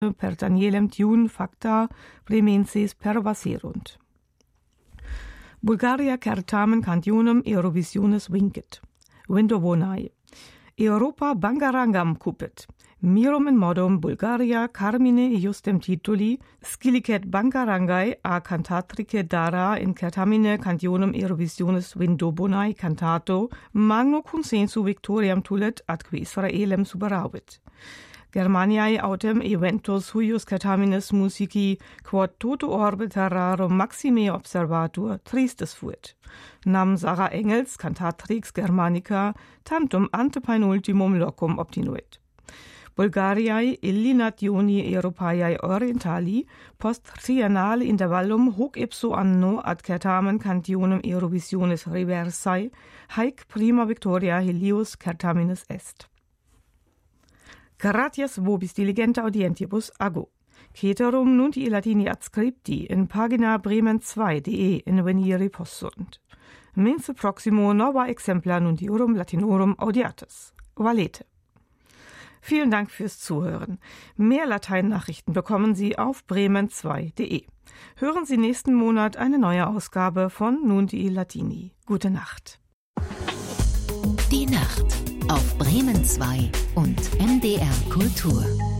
per Danielem tiun facta premensis pervaserunt. Bulgaria certamen cantionum Eurovisiones vincit. Vindovonai. Europa bangarangam cupit. Mirum in modum Bulgaria carmine iustem tituli, scilicet bangarangai a cantatrice dara in certamine cantionum Eurovisiones Vindobonai cantato, magno consensu victoriam tulit atque Israelem superavit. Germaniae autem eventus huius certamines musici quod toto orbe terrarum maxime observatur tristis fuit. Nam Sarah Engels, cantatrix Germanica, tantum ante penultimum locum obtinuit. Bulgariae illi nationi Europaeae orientali post triennale intervallum hoc ipso anno ad certamen cantionum Eurovisiones reversae haec prima victoria Helios certamines est. Gratias vobis diligenta audientibus ago. Ceterum nunti latini adscripti in pagina bremen2.de inveniri possunt. Mense proximo nova exempla nuntiurum latinorum audiatus. Valete. Vielen Dank fürs Zuhören. Mehr Latein-Nachrichten bekommen Sie auf bremen2.de. Hören Sie nächsten Monat eine neue Ausgabe von Nunti Latini. Gute Nacht. Die Nacht auf Bremen 2 und MDR Kultur.